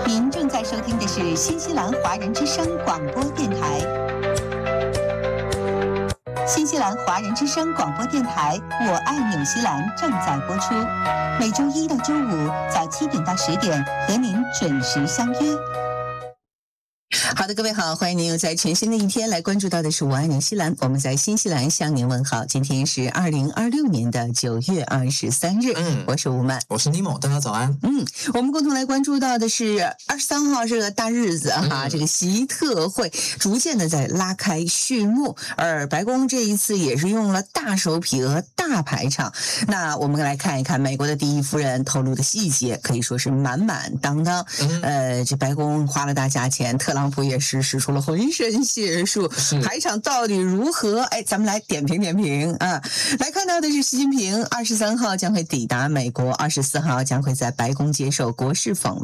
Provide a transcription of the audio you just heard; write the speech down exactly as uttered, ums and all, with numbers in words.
您正在收听的是新西兰华人之声广播电台。新西兰华人之声广播电台，我爱纽西兰正在播出，每周一到周五早七点到十点和您准时相约。好的，各位好，欢迎您又在全新的一天来关注到的是我爱纽西兰，我们在新西兰向您问好。今天是二零二六年的九月二十三日，嗯，我是吴曼， 我是尼莫，大家早安。 嗯，我们共同来关注到的是二十三号这个大日子哈、嗯，这个习特会逐渐的在拉开序幕，而白宫这一次也是用了大手笔和大排场。那我们来看一看美国的第一夫人透露的细节，可以说是满满当当。嗯、呃，这白宫花了大价钱，特朗普也是使出了浑身解数，排场到底如何？哎，咱们来点评点评啊！来看到的是习近平二十三号将会抵达美国，二十四号将会在白宫接受国事访问。